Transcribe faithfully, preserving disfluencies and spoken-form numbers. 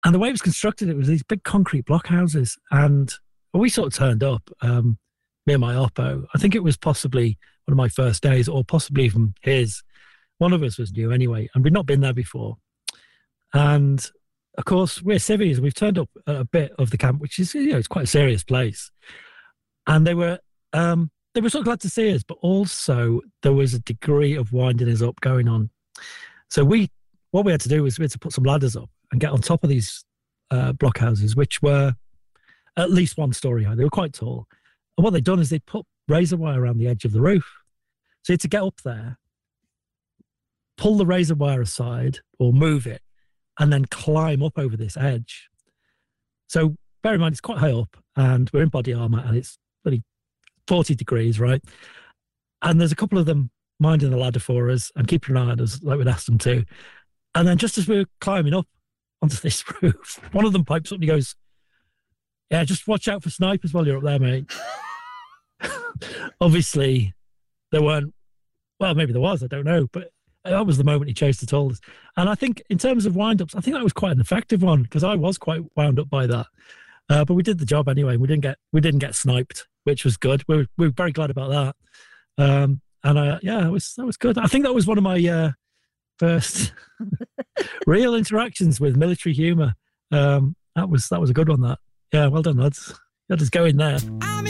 And the way it was constructed, it was these big concrete block houses. And we sort of turned up, um, me and my oppo. I think it was possibly one of my first days, or possibly even his. One of us was new anyway, and we'd not been there before. And of course, we're civvies. We've turned up at a bit of the camp, which is, you know, it's quite a serious place. And they were, um, they were so glad to see us, but also there was a degree of winding us up going on. So we, what we had to do was we had to put some ladders up and get on top of these uh, blockhouses, which were at least one story high. They were quite tall. And what they'd done is they put razor wire around the edge of the roof. So you had to get up there, pull the razor wire aside or move it, and then climb up over this edge. So bear in mind, it's quite high up and we're in body armor and it's really forty degrees, right? And there's a couple of them minding the ladder for us and keeping an eye on us like we'd asked them to. And then just as we were climbing up onto this roof, one of them pipes up and he goes, yeah, just watch out for snipers while you're up there, mate. Obviously, there weren't, well, maybe there was, I don't know, but that was the moment he chose to tell us. And I think in terms of wind-ups, I think that was quite an effective one because I was quite wound up by that. Uh, but we did the job anyway. We didn't get we didn't get sniped, which was good. We were, we were very glad about that. Um, and uh, yeah, it was that was good. I think that was one of my uh, first real interactions with military humour. Um, that was that was a good one. That yeah, well done, lads. You had us go in there.